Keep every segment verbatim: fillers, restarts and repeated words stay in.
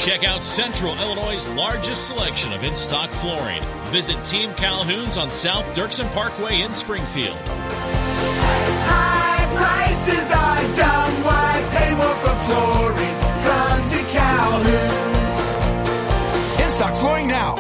Check out Central Illinois' largest selection of in-stock flooring. Visit Team Calhoun's on South Dirksen Parkway in Springfield. High prices are dumb. Why pay more for flooring? Come to Calhoun's. In-stock flooring now.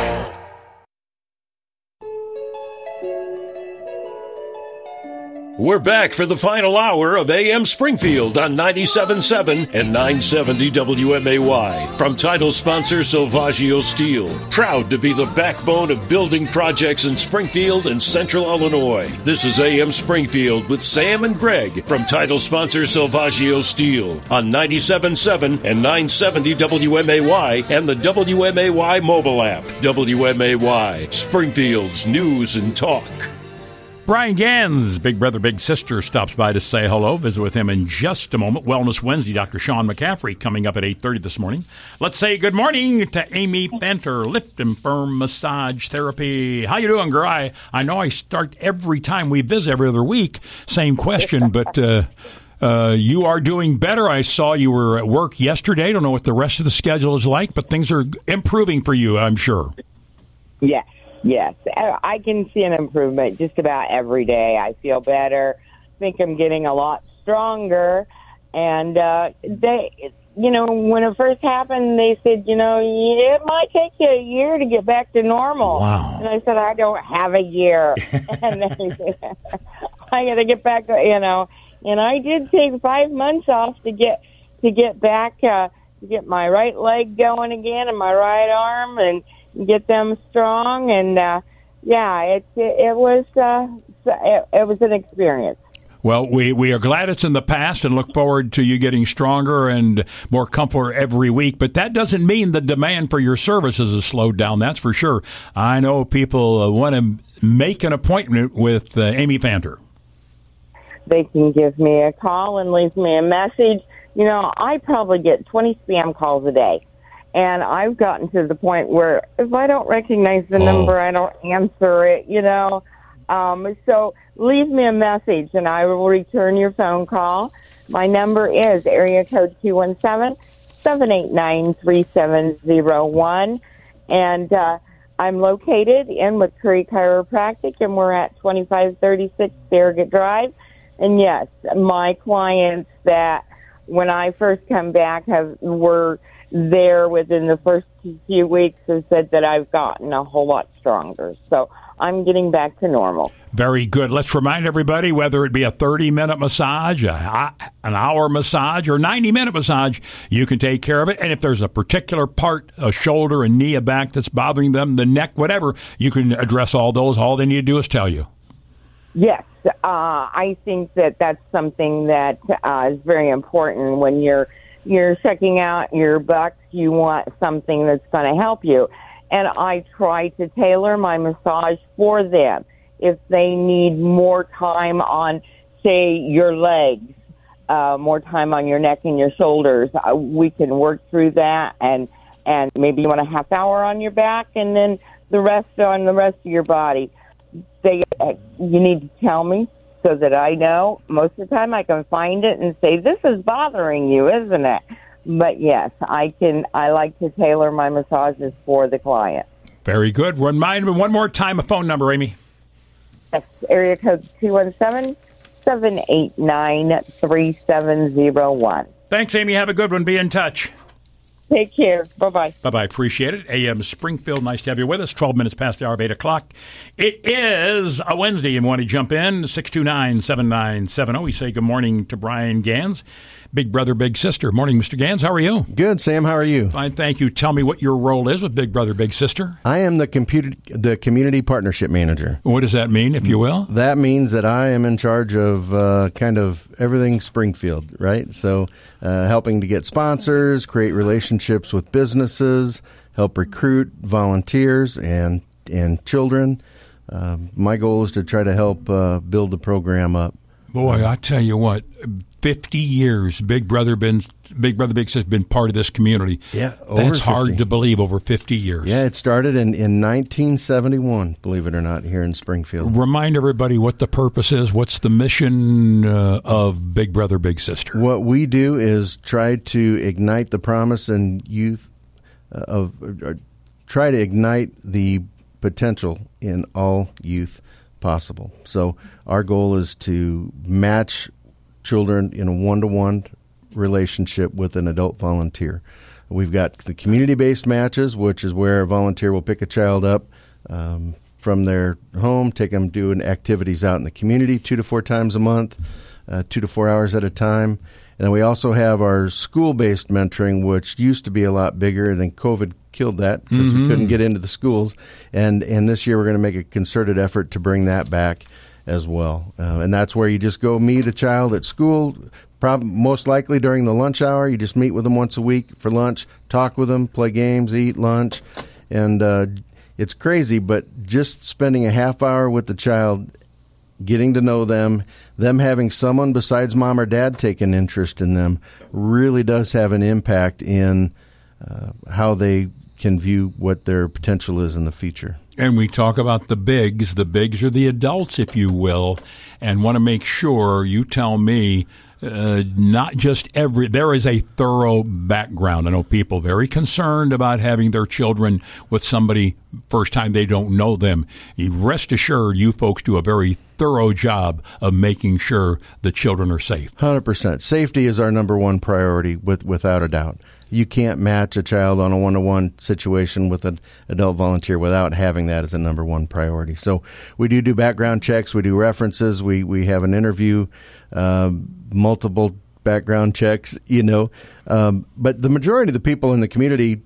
We're back for the final hour of A M Springfield on ninety-seven point seven and nine seventy W M A Y. From title sponsor Silvaggio Steel. Proud to be the backbone of building projects in Springfield and Central Illinois. This is A M Springfield with Sam and Greg from title sponsor Silvaggio Steel on ninety-seven point seven and nine seventy W M A Y and the W M A Y mobile app. W M A Y, Springfield's news and talk. Brian Gans, Big Brother, Big Sister, stops by to say hello. Visit with him in just a moment. Wellness Wednesday, Doctor Sean McCaffrey coming up at eight thirty this morning. Let's say good morning to Amy Fanter, Lift and Firm Massage Therapy. How you doing, girl? I, I know I start every time we visit every other week. Same question, but uh, uh, you are doing better. I saw you were at work yesterday. I don't know what the rest of the schedule is like, but things are improving for you, I'm sure. Yes. Yes, I can see an improvement just about every day. I feel better. I think I'm getting a lot stronger. And uh, they, you know, when it first happened, they said, you know, it might take you a year to get back to normal. Wow. And I said, I don't have a year. And they said, I got to get back, you know. And I did take five months off to get to get back, uh, to get my right leg going again and my right arm and get them strong, and uh, yeah, it, it it was uh, it, it was an experience. Well, we, we are glad it's in the past and look forward to you getting stronger and more comfort every week. But that doesn't mean the demand for your services has slowed down. That's for sure. I know people uh, want to make an appointment with uh, Amy Fanter. They can give me a call and leave me a message. You know, I probably get twenty spam calls a day. And I've gotten to the point where if I don't recognize the oh. number, I don't answer it, you know. Um, so leave me a message, and I will return your phone call. My number is area code two one seven, seven eight nine, three seven zero one. And uh, I'm located in McCurry Chiropractic, and we're at twenty-five thirty-six Farragut Drive. And, yes, my clients that when I first come back have were – there within the first few weeks has said that I've gotten a whole lot stronger. So I'm getting back to normal. Very good. Let's remind everybody, whether it be a thirty-minute massage, a, an hour massage, or ninety-minute massage, you can take care of it. And if there's a particular part, a shoulder, a knee, a back that's bothering them, the neck, whatever, you can address all those. All they need to do is tell you. Yes. Uh, I think that that's something that uh, is very important when you're you're checking out your bucks. You want something that's going to help you. And I try to tailor my massage for them. If they need more time on, say, your legs, uh, more time on your neck and your shoulders, uh, we can work through that. And, and maybe you want a half hour on your back and then the rest on the rest of your body. They, uh, you need to tell me so that I know. Most of the time I can find it and say, this is bothering you, isn't it? But yes, I can. I like to tailor my massages for the client. Very good. Remind me one more time a phone number, Amy. Yes, area code two one seven, seven eight nine, three seven zero one. Thanks, Amy. Have a good one. Be in touch. Take care. Bye-bye. Bye-bye. Appreciate it. A M Springfield, nice to have you with us. twelve minutes past the hour of eight o'clock. It is a Wednesday, and want to jump in, six two nine, seven nine seven zero. We say good morning to Brian Gans, Big Brother, Big Sister. Morning, Mister Gans. How are you? Good, Sam. How are you? Fine, thank you. Tell me what your role is with Big Brother, Big Sister. I am the computer, the community partnership manager. What does that mean, if you will? That means that I am in charge of uh, kind of everything Springfield, right? So uh, helping to get sponsors, create relationships with businesses, help recruit volunteers and, and children. Uh, my goal is to try to help uh, build the program up. Boy, I tell you what, fifty years, Big Brother been Big Brother Big Sister been part of this community. Yeah, over that's fifty. hard to believe. Over fifty years. Yeah, it started in, in nineteen seventy-one. Believe it or not, here in Springfield. Remind everybody what the purpose is. What's the mission uh, of Big Brother Big Sister? What we do is try to ignite the promise in youth uh, of uh, try to ignite the potential in all youth possible. So our goal is to match children in a one-to-one relationship with an adult volunteer. We've got the community-based matches, which is where a volunteer will pick a child up um, from their home, take them doing activities out in the community two to four times a month, uh, two to four hours at a time. And then we also have our school-based mentoring, which used to be a lot bigger, and then COVID killed that because mm-hmm. we couldn't get into the schools. And and this year we're going to make a concerted effort to bring that back as well. Uh, and that's where you just go meet a child at school, prob- most likely during the lunch hour. You just meet with them once a week for lunch, talk with them, play games, eat lunch. And uh, it's crazy, but just spending a half hour with the child, getting to know them, them having someone besides mom or dad take an interest in them really does have an impact in uh, how they can view what their potential is in the future. And we talk about the bigs. The bigs are the adults, if you will, and want to make sure you tell me uh, not just every – there is a thorough background. I know people very concerned about having their children with somebody first time they don't know them. You rest assured you folks do a very thorough job of making sure the children are safe. one hundred percent. Safety is our number one priority, with, without a doubt. You can't match a child on a one-to-one situation with an adult volunteer without having that as a number one priority. So we do do background checks. We do references. We we have an interview, uh, multiple background checks, you know. Um, but the majority of the people in the community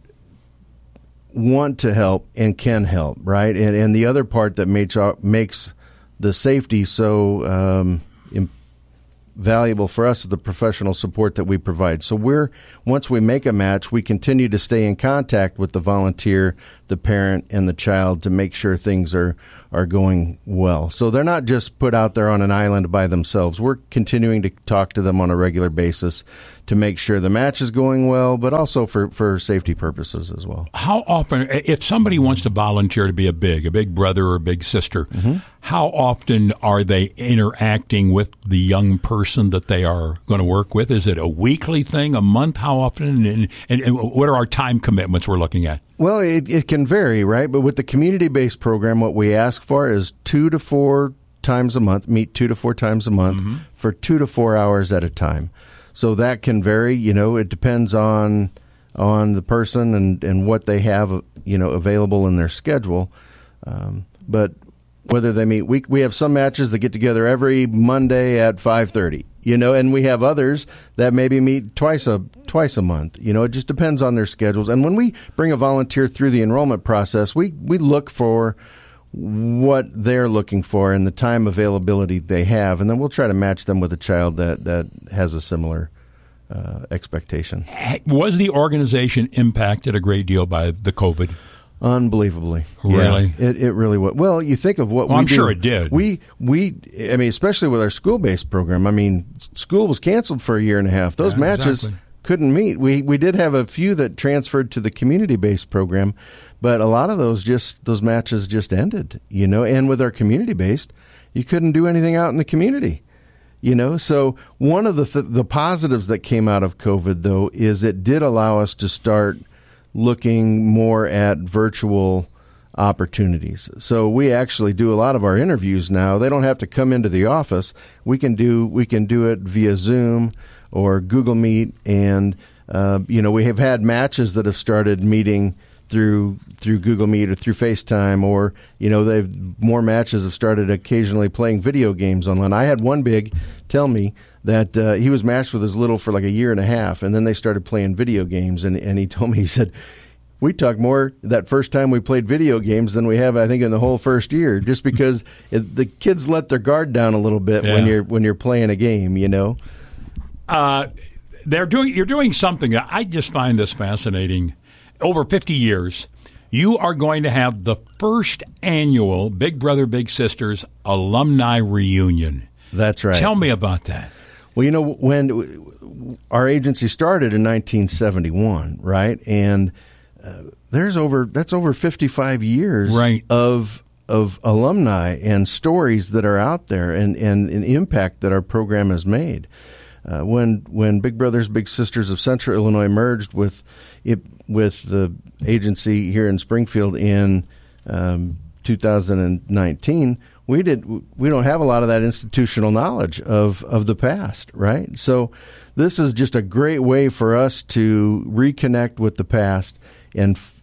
want to help and can help, right? And, and the other part that makes, makes the safety so um, important valuable for us is the professional support that we provide. So we're once we make a match, we continue to stay in contact with the volunteer, the parent, and the child to make sure things are, are going well. So they're not just put out there on an island by themselves. We're continuing to talk to them on a regular basis to make sure the match is going well, but also for, for safety purposes as well. How often, if somebody wants to volunteer to be a big, a big brother or a big sister, mm-hmm. how often are they interacting with the young person that they are going to work with? Is it a weekly thing, a month? How often? And, and, and what are our time commitments we're looking at? Well, it, it can vary, right? But with the community-based program, what we ask for is two to four times a month, meet two to four times a month mm-hmm. for two to four hours at a time. So that can vary. You know, it depends on on the person and, and what they have, you know, available in their schedule. Um, but whether they meet, we we have some matches that get together every Monday at five thirty. You know, and we have others that maybe meet twice a twice a month. You know, it just depends on their schedules. And when we bring a volunteer through the enrollment process, we we look for what they're looking for and the time availability they have, and then we'll try to match them with a child that, that has a similar uh, expectation. Was the organization impacted a great deal by the COVID? Unbelievably. Really? Yeah, it, it really was. Well, you think of what well, we I'm do. sure it did. We, we, I mean, especially with our school-based program, I mean, school was canceled for a year and a half. Those yeah, matches exactly. couldn't meet. We we did have a few that transferred to the community-based program, but a lot of those just those matches just ended, you know. And with our community-based, you couldn't do anything out in the community, you know. So one of the th- the positives that came out of COVID, though, is it did allow us to start looking more at virtual opportunities. So we actually do a lot of our interviews now. They don't have to come into the office. We can do we can do it via Zoom or Google Meet, and uh, you know, we have had matches that have started meeting through through Google Meet or through FaceTime, or you know, they've more matches have started occasionally playing video games online. I had one big tell me that uh, he was matched with his little for like a year and a half, and then they started playing video games, and, and he told me, he said, we talked more that first time we played video games than we have, I think, in the whole first year, just because it, the kids let their guard down a little bit yeah. when you're when you're playing a game, you know. Uh, they're doing. You're doing something. I just find this fascinating. Over fifty years, you are going to have the first annual Big Brother Big Sisters alumni reunion. That's right. Tell me about that. Well, you know, when our agency started in nineteen seventy-one, right? And uh, there's over that's over fifty-five years right. of of alumni and stories that are out there, and, and an impact that our program has made. Uh, when when Big Brothers Big Sisters of Central Illinois merged with it, with the agency here in Springfield in um, two thousand nineteen, we did we don't have a lot of that institutional knowledge of of the past, right? So this is just a great way for us to reconnect with the past and f-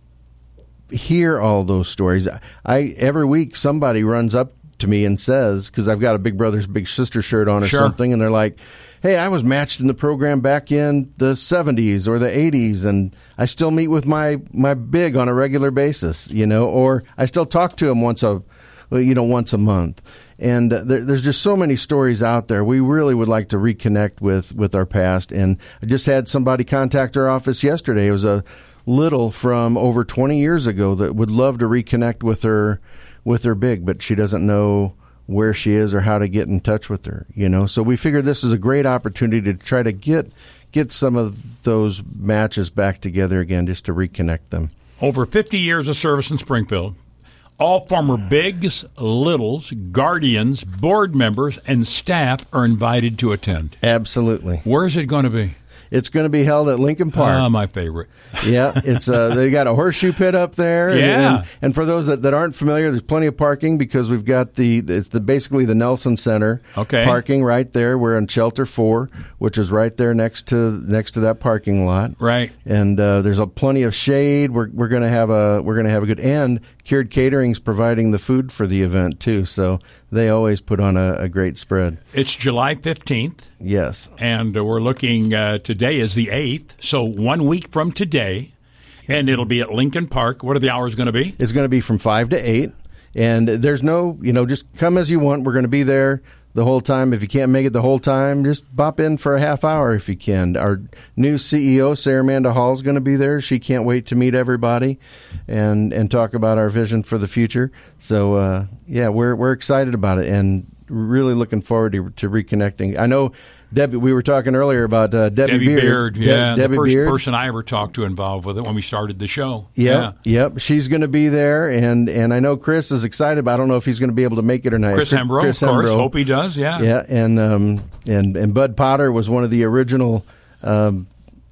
hear all those stories. I every week somebody runs up to me and says, because I've got a Big Brothers Big Sister shirt on or sure. something, and they're like, hey, I was matched in the program back in the seventies or the eighties, and I still meet with my, my big on a regular basis, you know, or I still talk to him once a, you know, once a month. And uh, there, there's just so many stories out there. We really would like to reconnect with, with our past. And I just had somebody contact our office yesterday. It was a little from over twenty years ago that would love to reconnect with her, with her big, but she doesn't know where she is or how to get in touch with her, you know. So we figured this is a great opportunity to try to get get some of those matches back together again, just to reconnect them. Over fifty years of service in Springfield. All former bigs, littles, guardians, board members, and staff are invited to attend. Absolutely. Where is it going to be? It's going to be held at Lincoln Park. Ah, my favorite. Yeah, it's uh, they got a horseshoe pit up there. Yeah. And, and for those that, that aren't familiar, there's plenty of parking because we've got the it's the basically the Nelson Center okay. parking right there. We're in Shelter Four, which is right there next to next to that parking lot. Right. And uh, there's a plenty of shade. We're we're going to have a we're going to have a good and Cured Catering's providing the food for the event too. So they always put on a, a great spread. It's July fifteenth. Yes. And uh, we're looking, uh, today is the eighth, so one week from today, and it'll be at Lincoln Park. What are the hours going to be? It's going to be from five to eight, and there's no, you know, just come as you want. We're going to be there the whole time. If you can't make it the whole time, just bop in for a half hour if you can. Our new C E O, Sarah Amanda Hall, is going to be there. She can't wait to meet everybody and and talk about our vision for the future. So, uh, yeah, we're we're excited about it and really looking forward to, to reconnecting. I know Debbie. We were talking earlier about uh, Debbie, Debbie Beard. Beard. De- Yeah, Debbie the first Beard. person I ever talked to involved with it when we started the show. Yep, yeah, yep. She's going to be there, and and I know Chris is excited, but I don't know if he's going to be able to make it or not. Chris Hembrough, Chris of course. Hembrough. Hope he does. Yeah, Yeah, and um, and and Bud Potter was one of the original um,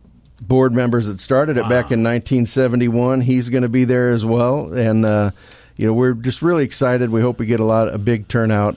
board members that started it wow. back in nineteen seventy-one. He's going to be there as well, and uh, you know we're just really excited. We hope we get a lot a big turnout.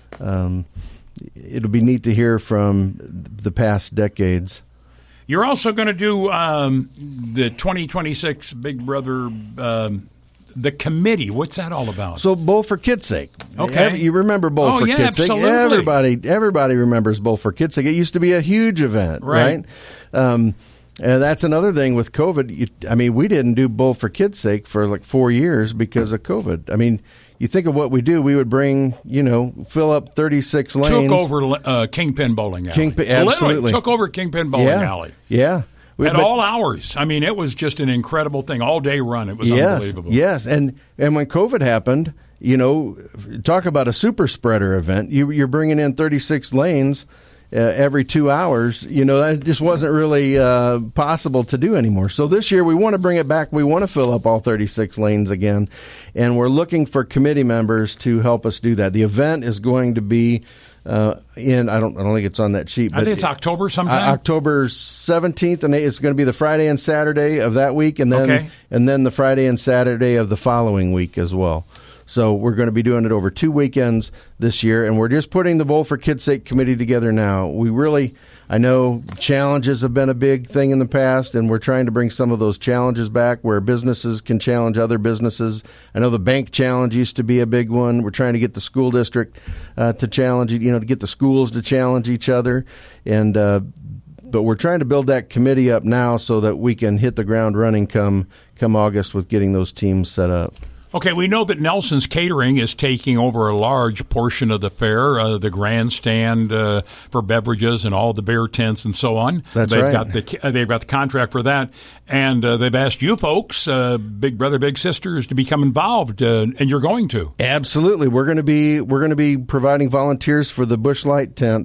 Um, it'll be neat to hear from the past decades. You're also going to do um, the twenty twenty-six Big Brother. Um, The committee, what's that all about? So, Bowl for Kids' Sake. Okay. Every, you remember Bowl Oh, for yeah, Kids' absolutely. Sake. Everybody, everybody remembers Bowl for Kids' Sake. It used to be a huge event, Right. right? Um, and that's another thing with COVID. You, I mean, we didn't do Bowl for Kids' Sake for like four years because of COVID. I mean, you think of what we do. We would bring, you know, fill up thirty-six lanes. Took over uh, Kingpin Bowling Alley. Kingpin- Literally absolutely. took over Kingpin Bowling yeah, Alley. Yeah. We- At but- all hours. I mean, it was just an incredible thing. All day run. It was yes, unbelievable. Yes, and and when COVID happened, you know, talk about a super spreader event. You, you're bringing in thirty-six lanes uh, every two hours. You know, that just wasn't really uh, possible to do anymore. So this year we want to bring it back. We want to fill up all thirty-six lanes again, and we're looking for committee members to help us do that. The event is going to be. Uh, in I don't I don't think it's on that sheet. But I think it's October sometime. Uh, October seventeenth, and it's going to be the Friday and Saturday of that week, and then Okay. and then the Friday and Saturday of the following week as well. So we're going to be doing it over two weekends this year, and we're just putting the Bowl for Kids' Sake committee together now. We really, I know challenges have been a big thing in the past, and we're trying to bring some of those challenges back where businesses can challenge other businesses. I know the bank challenge used to be a big one. We're trying to get the school district uh, to challenge, you know, to get the schools to challenge each other, and uh, but we're trying to build that committee up now so that we can hit the ground running come come August with getting those teams set up. Okay, we know that Nelson's Catering is taking over a large portion of the fair, uh, the grandstand uh, for beverages and all the beer tents and so on. That's they've right. Got the, uh, they've got the contract for that, and uh, they've asked you folks, uh, Big Brother, Big Sisters, to become involved, uh, and you're going to. Absolutely, we're going to be we're going to be providing volunteers for the Busch Light tent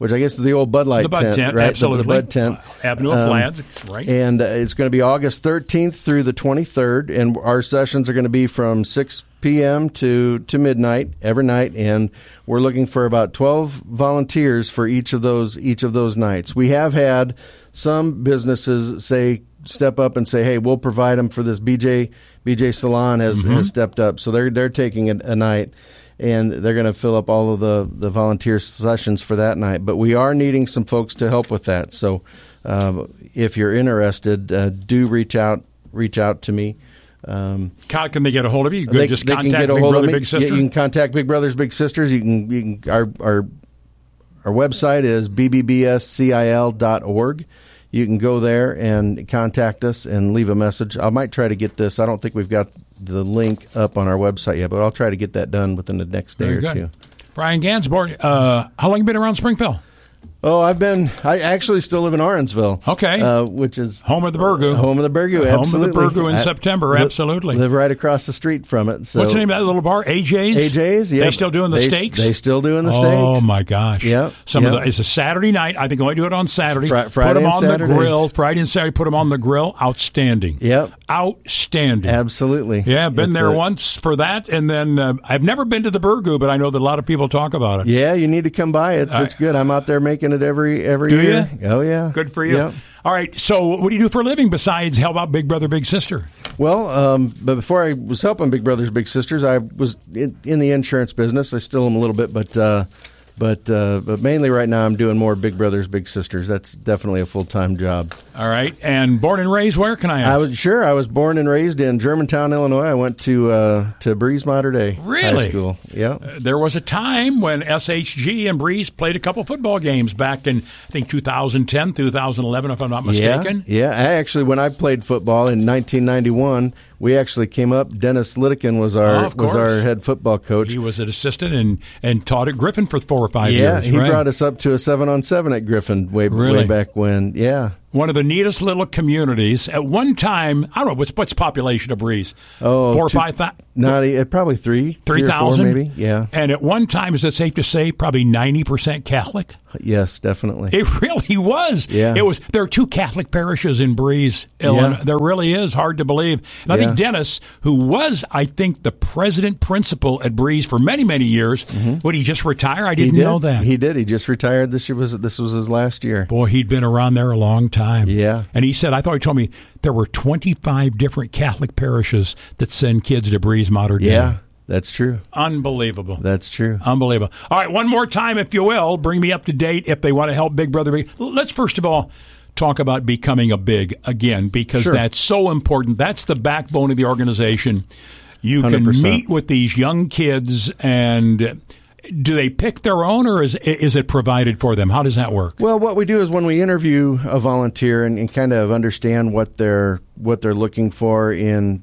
which I guess is the old Bud Light the Bud tent, tent, right? absolutely. The, the Bud tent. Uh, Avenue of Um, Flags, right. And uh, it's going to be August thirteenth through the twenty-third, and our sessions are going to be from six p.m. to, to midnight every night, and we're looking for about twelve volunteers for each of those each of those nights. We have had some businesses say step up and say, "Hey, we'll provide them for this." B J B J Salon has, Mm-hmm. has stepped up, so they're they're taking a, a night, and they're going to fill up all of the the volunteer sessions for that night. But we are needing some folks to help with that. So uh, if you're interested, uh, do reach out reach out to me. Um, How can they get a hold of you? You could they, just they contact can get a Big hold Brother, of me. Big Sister. Yeah, you can contact Big Brothers Big Sisters. You can, you can our our our website is b b b s c i l dot org. You can go there and contact us and leave a message. I might try to get this. I don't think we've got the link up on our website yet, but I'll try to get that done within the next day Very or good. two. Brian Gansborn, uh, how long you been around Springfield? Oh, I've been. I actually still live in Orensville. Okay. uh, which is Home of the Burgoo. home of the Burgoo. Home Absolutely. of the Burgoo in I September. li- Absolutely. Live right across the street from it. So What's the name of that little bar? A J's? A J's, yeah. They still doing the they, steaks? They still doing the Oh, steaks. my gosh. Yep, Some yep. of the, it's a Saturday night. I think they only do it on Saturday. Fri- put Friday them and on the Saturdays. grill. Friday and Saturday, put them on the grill. Outstanding. Yep. Outstanding. Absolutely. Yeah, I've been It's there a- once for that, and then uh, I've never been to the Burgoo, but I know that a lot of people talk about it. Yeah, you need to come by. It's it's good. I'm out there making it every every Do year. you? Oh yeah. Good for you. Yep. All right, so what do you do for a living besides help out Big Brother, Big Sister? Well, um, but before I was helping Big Brothers Big Sisters, I was in, in the insurance business. I still am a little bit, but uh, but uh, but mainly right now I'm doing more Big Brothers Big Sisters. That's definitely a full time job. All right, and born and raised where, can I ask? I was sure I was born and raised in Germantown, Illinois. I went to uh, to Breeze Mater Dei Really? High School. Yeah. There was a time when S H G and Breeze played a couple football games back in, I think, two thousand ten, two thousand eleven, if I'm not mistaken. Yeah, yeah. I actually, when I played football in nineteen ninety-one, we actually came up. Dennis Litteken was our Oh, of was course. our head football coach. He was an assistant and, and taught at Griffin for four or five yeah, years. he right? brought us up to a seven on seven at Griffin way Really? way back when. Yeah. One of the neatest little communities. At one time, I don't know, what's what's the population of Breeze? Oh, Four or two- five thousand? Not e- probably three, Three three or four thousand? maybe. Yeah. And at one time, is it safe to say, probably ninety percent Catholic? Yes, definitely. It really was. Yeah. It was. There are two Catholic parishes in Breeze, Illinois. Yeah. There really is. Hard to believe. And I Yeah. think Dennis, who was, I think, the president principal at Breeze for many, many years, would he just retire? I He didn't did. know that. He did. He just retired. This year was this was his last year. Boy, he'd been around there a long time. Yeah. And he said, I thought he told me there were twenty-five different Catholic parishes that send kids to Breeze Mater Dei. Yeah, that's true. Unbelievable. That's true. Unbelievable. All right, one more time, if you will. Bring me up to date if they want to help Big Brother Big. Let's first of all talk about becoming a big again, because Sure. that's so important. That's the backbone of the organization. You one can hundred percent. meet with these young kids, and do they pick their own, or is is it provided for them? How does that work? Well, what we do is when we interview a volunteer and, and kind of understand what they're what they're looking for in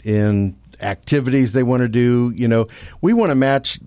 in activities they want to do, you know, we want to match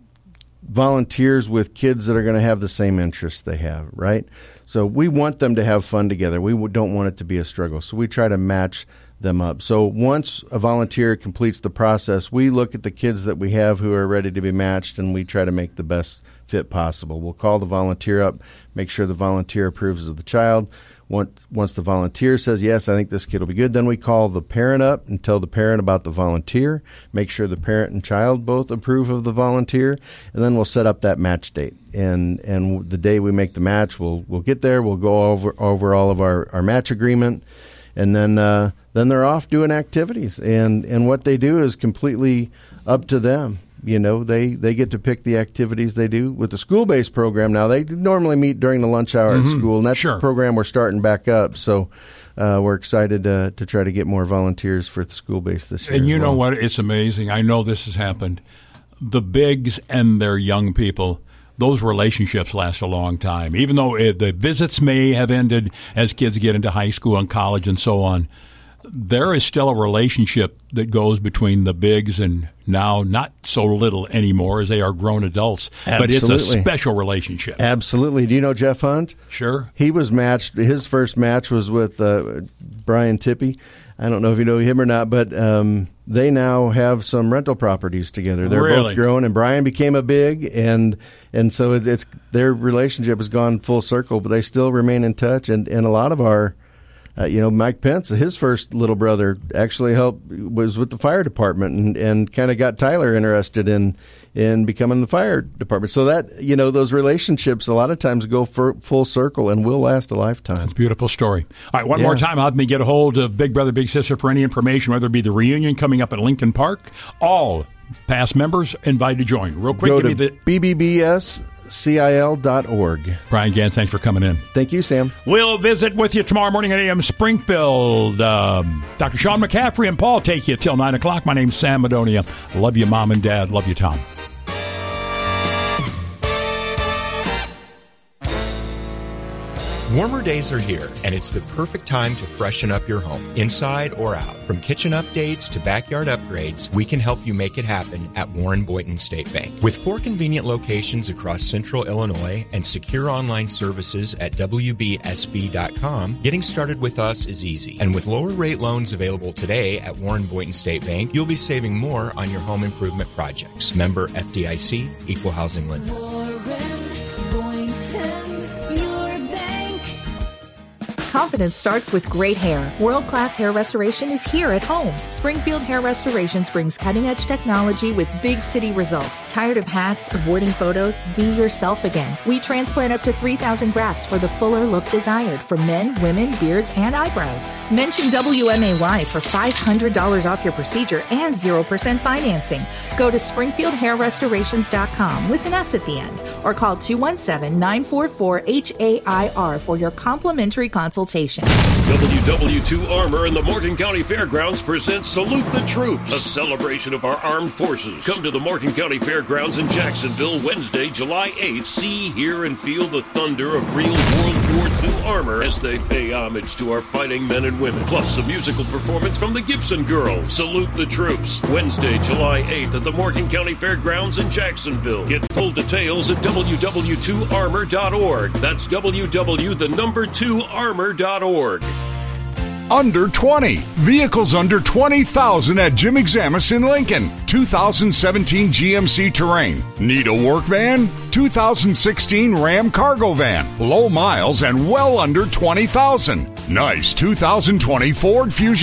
volunteers with kids that are going to have the same interests they have, right? So we want them to have fun together. We don't want it to be a struggle. So we try to match them up. So once a volunteer completes the process, we look at the kids that we have who are ready to be matched, and we try to make the best fit possible. We'll call the volunteer up, make sure the volunteer approves of the child. Once, once the volunteer says, yes, I think this kid will be good, then we call the parent up and tell the parent about the volunteer, make sure the parent and child both approve of the volunteer, and then we'll set up that match date. And and the day we make the match, we'll we'll get there, we'll go over, over all of our, our match agreement, and then uh, then they're off doing activities. And, and what they do is completely up to them. You know, they, they get to pick the activities they do. With the school-based program now, they normally meet during the lunch hour Mm-hmm. at school, and that's Sure. the program we're starting back up. So uh, we're excited uh, to try to get more volunteers for the school-based this year. And you as know well. what? It's amazing. I know this has happened. The bigs and their young people, those relationships last a long time. Even though it, the visits may have ended as kids get into high school and college and so on, there is still a relationship that goes between the bigs and now not so little anymore as they are grown adults. Absolutely. But it's a special relationship. Absolutely. Do you know Jeff Hunt? Sure. He was matched. His first match was with uh, Brian Tippy. I don't know if you know him or not, but um, they now have some rental properties together. They're Really? both grown, and Brian became a big, and and so it, it's their relationship has gone full circle, but they still remain in touch. And, and a lot of our, uh, you know, Mike Pence, his first little brother, actually helped was with the fire department, and, and kind of got Tyler interested in in becoming the fire department. So that, you know, those relationships a lot of times go for full circle and will last a lifetime. Beautiful story. All right, one Yeah. more time, help me get a hold of Big Brother, Big Sister for any information, whether it be the reunion coming up at Lincoln Park. All past members invited to join. Real quick, Go give to me the B B B S C I L dot org. Brian Gans, thanks for coming in. Thank you, Sam. We'll visit with you tomorrow morning at A M Springfield. Um, Doctor Sean McCaffrey and Paul take you till nine o'clock. My name's Sam Madonia. Love you, Mom and Dad. Love you, Tom. Warmer days are here, and it's the perfect time to freshen up your home, inside or out. From kitchen updates to backyard upgrades, we can help you make it happen at Warren Boynton State Bank. With four convenient locations across central Illinois and secure online services at W B S B dot com, getting started with us is easy. And with lower rate loans available today at Warren Boynton State Bank, you'll be saving more on your home improvement projects. Member F D I C, Equal Housing Lender. Confidence starts with great hair. World-class hair restoration is here at home. Springfield Hair Restorations brings cutting-edge technology with big city results. Tired of hats, avoiding photos? Be yourself again. We transplant up to three thousand grafts for the fuller look desired for men, women, beards, and eyebrows. Mention W M A Y for five hundred dollars off your procedure and zero percent financing. Go to springfield hair restorations dot com with an S at the end or call two one seven, nine four four, H A I R for your complimentary consultation. W W two Armor and the Morgan County Fairgrounds presents Salute the Troops, a celebration of our armed forces. Come to the Morgan County Fairgrounds in Jacksonville Wednesday, July eighth. See, hear, and feel the thunder of real World War two armor as they pay homage to our fighting men and women. Plus, a musical performance from the Gibson Girls. Salute the Troops, Wednesday, July eighth at the Morgan County Fairgrounds in Jacksonville. Get full details at W W two armor dot org. That's W W, the number two armor dot org. Under twenty. Vehicles under twenty thousand at Jim Examus in Lincoln. two thousand seventeen G M C Terrain. Need a work van? two thousand sixteen Ram Cargo Van. Low miles and well under twenty thousand. Nice two thousand twenty Ford Fusion